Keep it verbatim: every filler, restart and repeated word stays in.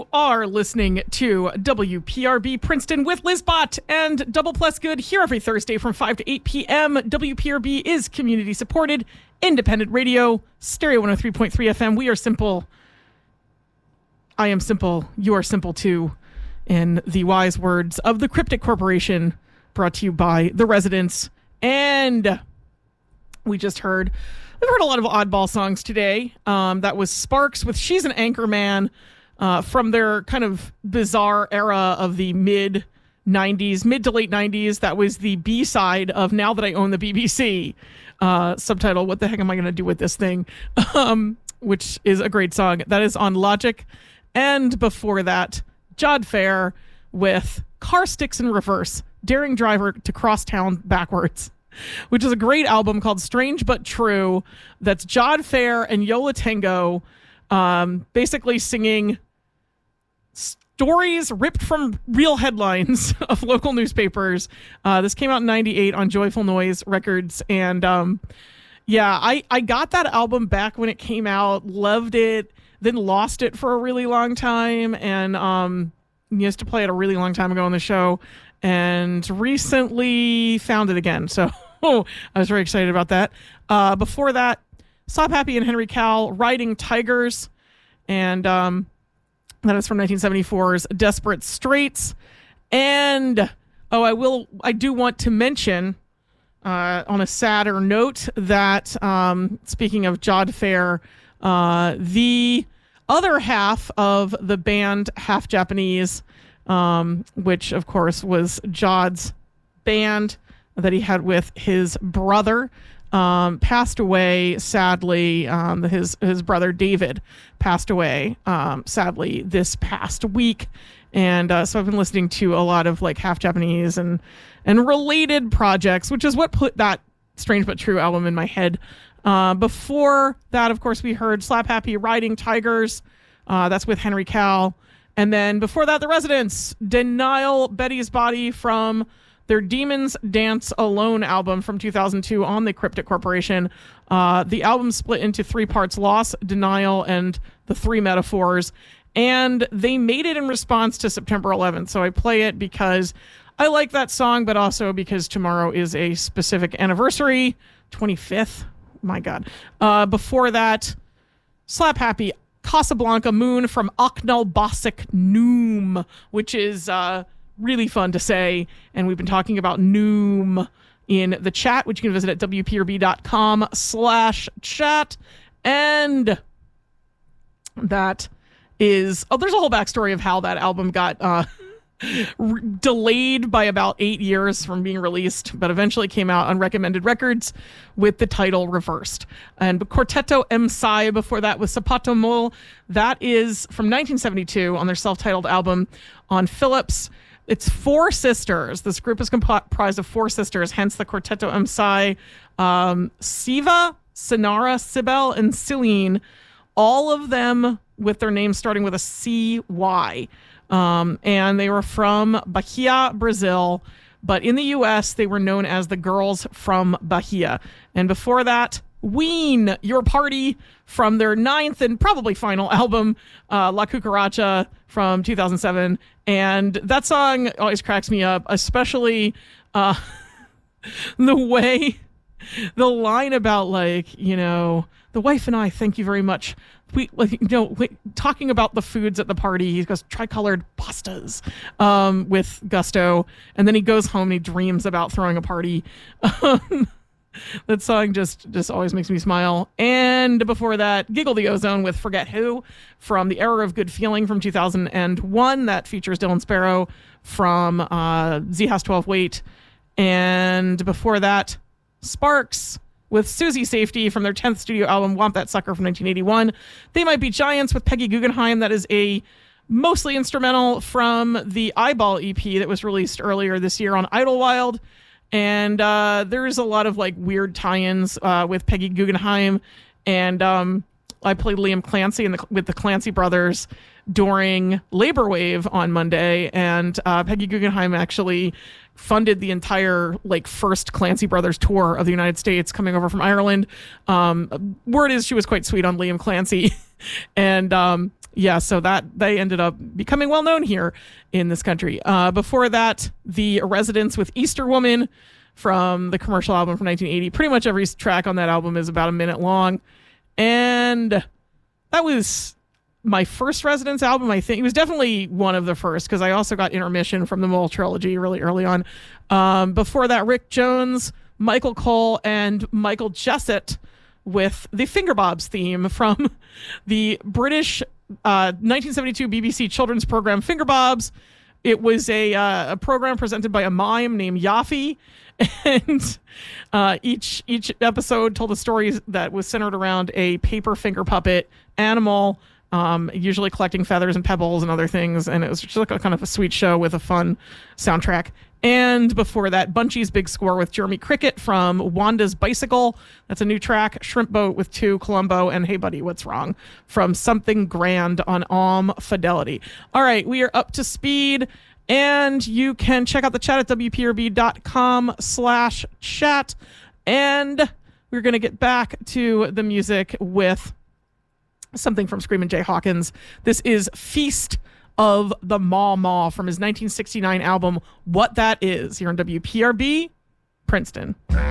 are listening to W P R B Princeton with Liz Bott and Double Plus Good here every Thursday from five to eight p.m. W P R B is community supported, independent radio, Stereo one oh three point three F M. We are simple. I am simple. You are simple too. In the wise words of the Cryptic Corporation, brought to you by the residents. And we just heard, we've heard a lot of oddball songs today. Um, that was Sparks with She's an Anchorman uh, from their kind of bizarre era of the mid nineties, mid to late nineties. That was the B-side of Now That I Own the B B C. Uh, subtitle, What the Heck Am I Going to Do with This Thing? Um, which is a great song. That is on Logic. And before that, Jod Fair with Car Sticks in Reverse, Daring Driver to Cross Town Backwards, which is a great album called Strange But True. That's Jod Fair and Yo La Tengo um, basically singing stories ripped from real headlines of local newspapers. Uh, this came out in ninety-eight on Joyful Noise Records. And um, yeah, I, I got that album back when it came out, loved it, then lost it for a really long time, and um, used to play it a really long time ago on the show, and recently found it again. So I was very excited about that. Uh, before that, Slap Happy and Henry Cal riding Tigers, and um, that is from nineteen seventy-four's Desperate Straits. And oh, I will, I do want to mention uh, on a sadder note that um, speaking of Jod Fair, Uh, the other half of the band, Half Japanese, um, which of course was Jod's band that he had with his brother, um, passed away sadly. Um, his his brother David passed away um, sadly this past week, and uh, so I've been listening to a lot of like Half Japanese and and related projects, which is what put that Strange But True album in my head. Uh, before that, of course, we heard Slap Happy riding Tigers. Uh, that's with Henry Cal. And then before that, The Residents, Denial, Betty's Body from their Demons Dance Alone album from two thousand two on the Cryptic Corporation. Uh, the album split into three parts: Loss, Denial, and The Three Metaphors. And they made it in response to September eleventh. So I play it because I like that song, but also because tomorrow is a specific anniversary, twenty-fifth. My God. Uh, before that, Slap Happy, Casablanca Moon from Aknal Bosik Noom, which is uh, really fun to say. And we've been talking about Noom in the chat, which you can visit at wprb.com slash chat. And that is, oh, there's a whole backstory of how that album got uh, re- delayed by about eight years from being released, but eventually came out on Recommended Records with the title reversed. And Quarteto M. Sai before that with Sapato Mole. That is from nineteen seventy-two on their self-titled album on Philips. It's four sisters. This group is comprised of four sisters, hence the Quarteto M. Sai. Um, Siva, Sinara, Sibel, and Celine, all of them with their names starting with a C Y. Um, and they were from Bahia, Brazil, but in the U S they were known as the Girls from Bahia. And before that, Ween, Your Party, from their ninth and probably final album, uh, La Cucaracha from two thousand seven. And that song always cracks me up, especially uh, the way, the line about like, you know, the wife and I, thank you very much. We, like, you know, we, talking about the foods at the party, he goes tricolored pastas um, with gusto, and then he goes home and he dreams about throwing a party. Um, that song just just always makes me smile. And before that, Giggle the Ozone with Forget Who from the Era of Good Feeling from two thousand one. That features Dylan Sparrow from uh, Z Has twelve Weight. And before that, Sparks with Susie Safety from their tenth studio album, Womp That Sucker from nineteen eighty-one. They Might Be Giants with Peggy Guggenheim. That is a mostly instrumental from the Eyeball E P that was released earlier this year on Idlewild. And uh, there's a lot of like weird tie-ins uh, with Peggy Guggenheim. And um, I played Liam Clancy in the, with the Clancy brothers during Labor Wave on Monday. And uh, Peggy Guggenheim actually funded the entire like first Clancy Brothers tour of the United States coming over from Ireland. Um, word is she was quite sweet on Liam Clancy. And um, Yeah, so that they ended up becoming well known here in this country. Uh, before that, The Residents with Easter Woman from the commercial album from nineteen eighty. Pretty much every track on that album is about a minute long. And that was my first Residents album, I think. It was definitely one of the first, because I also got Intermission from the Mole trilogy really early on. Um, before that, Rick Jones, Michael Cole, and Michael Jessett with the Fingerbobs theme from the British uh, nineteen seventy-two B B C children's program Fingerbobs. It was a, uh, a program presented by a mime named Yaffy, and uh, each each episode told a story that was centered around a paper finger puppet animal, um, usually collecting feathers and pebbles and other things, and it was just like a kind of a sweet show with a fun soundtrack. And before that, Bunchy's Big Score with Jeremy Cricket from Wanda's Bicycle. That's a new track. Shrimp Boat with Two, Columbo, and Hey Buddy, What's Wrong from Something Grand on Om Fidelity. All right, we are up to speed, and you can check out the chat at W P R B dot com slash chat. And we're going to get back to the music with something from Screamin' Jay Hawkins. This is Feast of the Maw Maw from his nineteen sixty-nine album What That Is, here on W P R B, Princeton.